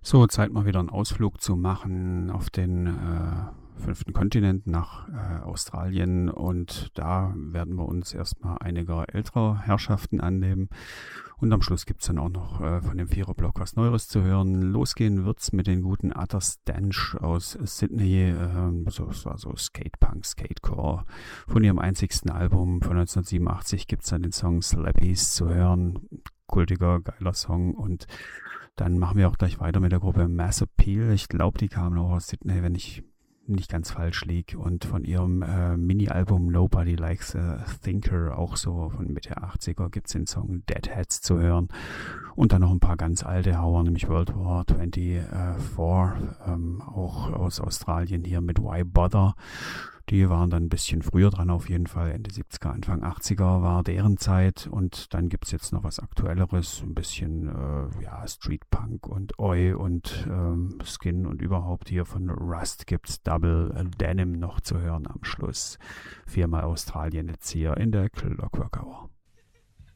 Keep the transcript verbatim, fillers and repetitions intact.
So, Zeit mal wieder einen Ausflug zu machen auf den äh, fünften Kontinent nach äh, Australien, und da werden wir uns erstmal einiger älterer Herrschaften annehmen und am Schluss gibt es dann auch noch äh, von dem Viererblock was Neueres zu hören. Losgehen wird's mit den guten Utter Stench aus Sydney, äh, so, so, so Skatepunk, Skatecore. Von ihrem einzigsten Album von neunzehnhundertsiebenundachtzig gibt es dann den Song Slappies zu hören. Kultiger, geiler Song. Und dann machen wir auch gleich weiter mit der Gruppe Mass Appeal. Ich glaube, die kamen auch aus Sydney, wenn ich nicht ganz falsch liege. Und von ihrem äh, Mini-Album Nobody Likes a Thinker, auch so von Mitte achtziger, gibt es den Song Deadheads zu hören. Und dann noch ein paar ganz alte Hauer, nämlich World War vierundzwanzig, ähm, auch aus Australien hier mit Why Bother. Die waren dann ein bisschen früher dran auf jeden Fall, Ende siebziger, Anfang achtziger war deren Zeit. Und dann gibt's jetzt noch was Aktuelleres, ein bisschen äh, ja, Streetpunk und Oi und ähm, Skin und überhaupt. Hier von Rust gibt's Double Denim noch zu hören am Schluss. Viermal Australien jetzt hier in der Clockwork Hour.